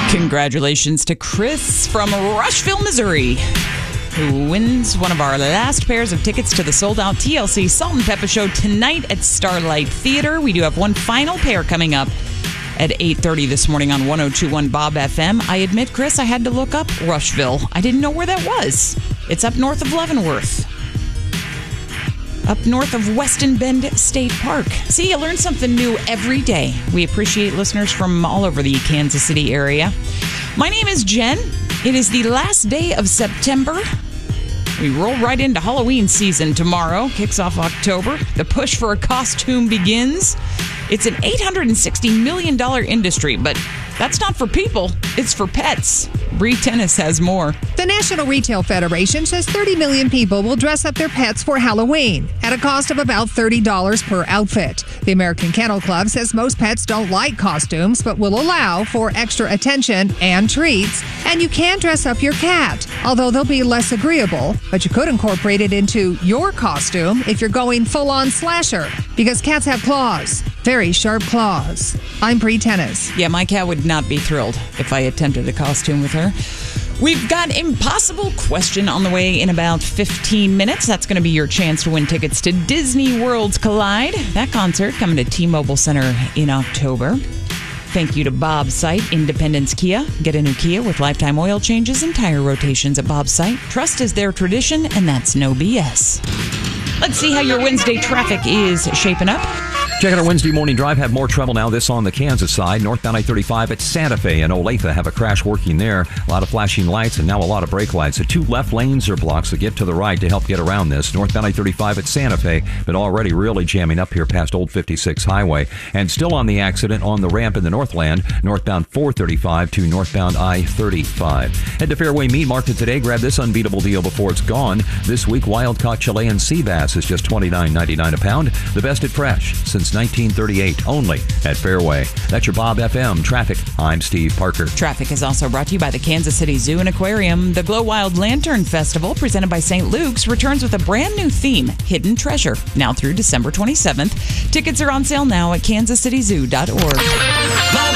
Congratulations to Chris from Rushville, Missouri, who wins one of our last pairs of tickets to the sold-out TLC Salt and Pepper Show tonight at Starlight Theater. We do have one final pair coming up at 8:30 this morning on 102.1 Bob FM. I admit, Chris, I had to look up Rushville. I didn't know where that was. It's up north of Leavenworth, up north of Weston Bend State Park. See, you learn something new every day. We appreciate listeners from all over the Kansas City area. My name is Jen. It is the last day of September. We roll right into Halloween season tomorrow. Kicks off October. The push for a costume begins. It's an $860 million industry, but that's not for people. It's for pets. Bree Tennis has more. The National Retail Federation says 30 million people will dress up their pets for Halloween at a cost of about $30 per outfit. The American Kennel Club says most pets don't like costumes, but will allow for extra attention and treats. And you can dress up your cat, although they'll be less agreeable. But you could incorporate it into your costume if you're going full-on slasher, because cats have claws. Very sharp claws. I'm Bree Tennis. Yeah, my cat would not be thrilled if I attempted a costume with her. We've got Impossible Question on the way in about 15 minutes. That's going to be your chance to win tickets to Disney World's Collide. That concert coming to T-Mobile Center in October. Thank you to Bob's Site, Independence Kia. Get a new Kia with lifetime oil changes and tire rotations at Bob's Site. Trust is their tradition, and that's no BS. Let's see how your Wednesday traffic is shaping up. Check out our Wednesday morning drive. Have more trouble now. This on the Kansas side. Northbound I-35 at Santa Fe and Olathe have a crash working there. A lot of flashing lights and now a lot of brake lights. The two left lanes are blocked, so get to the right to help get around this. Northbound I-35 at Santa Fe, but already really jamming up here past Old 56 Highway. And still on the accident on the ramp in the Northland, northbound 435 to northbound I-35. Head to Fairway Meat Market today. Grab this unbeatable deal before it's gone. This week, wild-caught Chilean sea bass is just $29.99 a pound. The best at fresh since 1938, only at Fairway. That's your Bob FM traffic. I'm Steve Parker. Traffic is also brought to you by the Kansas City Zoo and Aquarium. The Glow Wild Lantern Festival, presented by St. Luke's, returns with a brand new theme, Hidden Treasure, now through December 27th. Tickets are on sale now at kansascityzoo.org.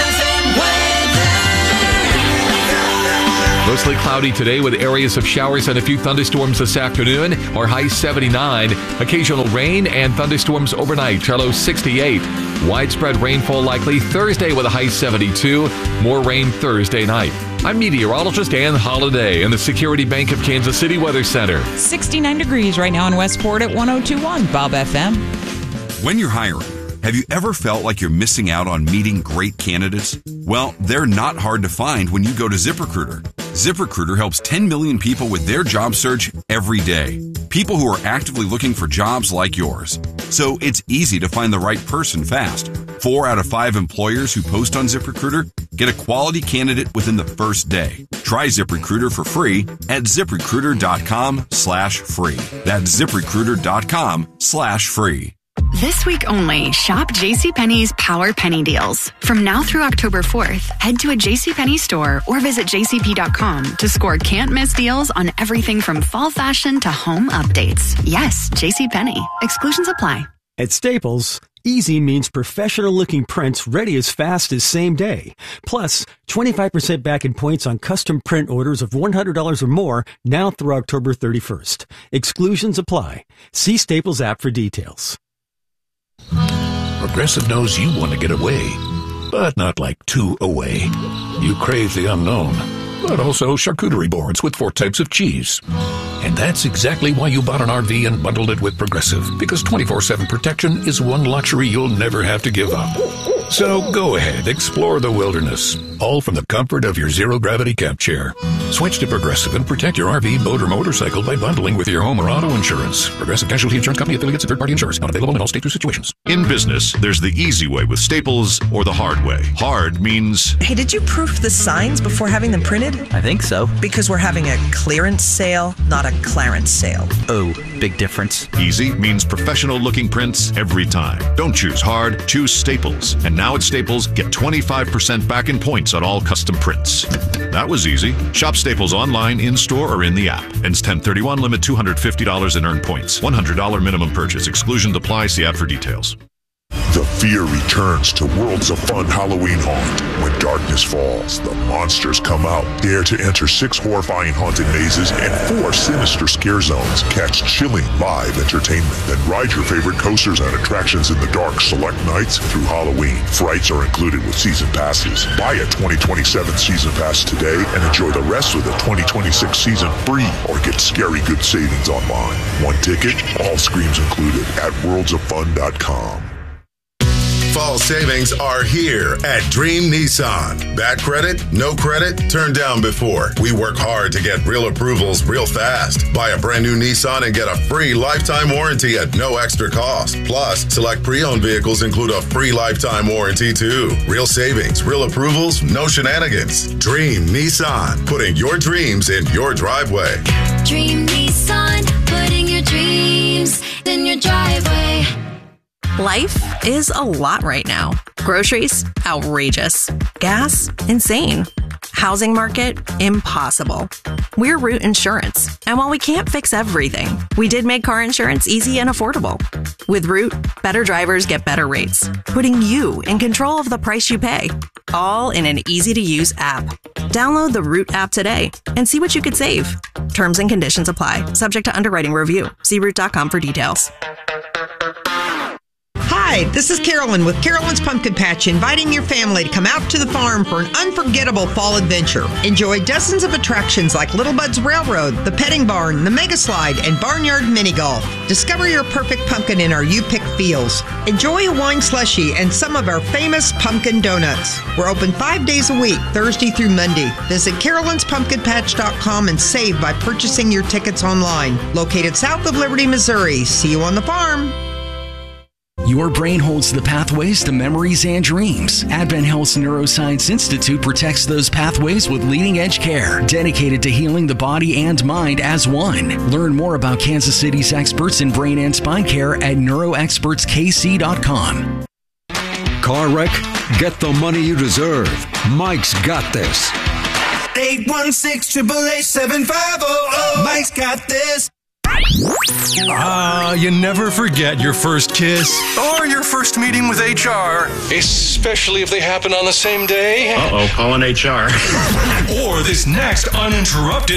Mostly cloudy today with areas of showers and a few thunderstorms this afternoon. Our high 79. Occasional rain and thunderstorms overnight. Our low 68. Widespread rainfall likely Thursday with a high 72. More rain Thursday night. I'm meteorologist Ann Holiday in the Security Bank of Kansas City Weather Center. 69 degrees right now in Westport at 102.1 Bob FM. When you're hiring, have you ever felt like you're missing out on meeting great candidates? Well, they're not hard to find when you go to ZipRecruiter. ZipRecruiter helps 10 million people with their job search every day. People who are actively looking for jobs like yours. So it's easy to find the right person fast. 4 out of 5 employers who post on ZipRecruiter get a quality candidate within the first day. Try ZipRecruiter for free at ZipRecruiter.com/free. That's ZipRecruiter.com/free. This week only, shop JCPenney's Power Penny Deals. From now through October 4th, head to a JCPenney store or visit jcp.com to score can't-miss deals on everything from fall fashion to home updates. Yes, JCPenney. Exclusions apply. At Staples, easy means professional-looking prints ready as fast as same day. Plus, 25% back in points on custom print orders of $100 or more now through October 31st. Exclusions apply. See Staples app for details. Progressive knows you want to get away, but not like too away. You crave the unknown, but also charcuterie boards with 4 types of cheese. And that's exactly why you bought an RV and bundled it with Progressive, because 24/7 protection is one luxury you'll never have to give up. So go ahead, explore the wilderness, all from the comfort of your zero-gravity camp chair. Switch to Progressive and protect your RV, boat, or motorcycle by bundling with your home or auto insurance. Progressive Casualty Insurance Company affiliates and third-party insurers. Not available in all states or situations. In business, there's the easy way with Staples or the hard way. Hard means... Hey, did you proof the signs before having them printed? I think so. Because we're having a clearance sale, not a clarence sale. Oh, big difference. Easy means professional-looking prints every time. Don't choose hard, choose Staples. And now at Staples, get 25% back in points on all custom prints. That was easy. Shop Staples online, in-store, or in the app. Ends 10/31, limit $250 in earned points. $100 minimum purchase. Exclusions apply. See app for details. The fear returns to Worlds of Fun Halloween Haunt when dark darkness falls, the monsters come out. Dare to enter 6 horrifying haunted mazes and 4 sinister scare zones. Catch chilling live entertainment. Then ride your favorite coasters and attractions in the dark select nights through Halloween. Frights are included with season passes. Buy a 2027 season pass today and enjoy the rest of the 2026 season free, or get scary good savings online. 1 ticket, all screams included at worldsoffun.com. Fall savings are here at Dream Nissan. Bad credit? No credit? Turned down before. We work hard to get real approvals real fast. Buy a brand new Nissan and get a free lifetime warranty at no extra cost. Plus, select pre-owned vehicles include a free lifetime warranty too. Real savings, real approvals, no shenanigans. Dream Nissan, putting your dreams in your driveway. Dream Nissan, putting your dreams in your driveway. Life is a lot right now. Groceries, outrageous. Gas, insane. Housing market, impossible. We're Root Insurance, and while we can't fix everything, we did make car insurance easy and affordable. With Root, better drivers get better rates, putting you in control of the price you pay, all in an easy-to-use app. Download the Root app today and see what you could save. Terms and conditions apply, subject to underwriting review. See Root.com for details. Hi, this is Carolyn with Carolyn's Pumpkin Patch, inviting your family to come out to the farm for an unforgettable fall adventure. Enjoy dozens of attractions like Little Bud's Railroad, the Petting Barn, the Mega Slide, and Barnyard Mini Golf. Discover your perfect pumpkin in our U-Pick fields. Enjoy a wine slushie and some of our famous pumpkin donuts. We're open 5 days a week, Thursday through Monday. Visit Carolyn'sPumpkinPatch.com and save by purchasing your tickets online. Located south of Liberty, Missouri. See you on the farm. Your brain holds the pathways to memories and dreams. Advent Health's Neuroscience Institute protects those pathways with leading-edge care, dedicated to healing the body and mind as one. Learn more about Kansas City's experts in brain and spine care at neuroexpertskc.com. Car wreck? Get the money you deserve. Mike's got this. 816-888-7500. Mike's got this. You never forget your first kiss or your first meeting with HR. Especially if they happen on the same day. Calling HR. Or this next uninterrupted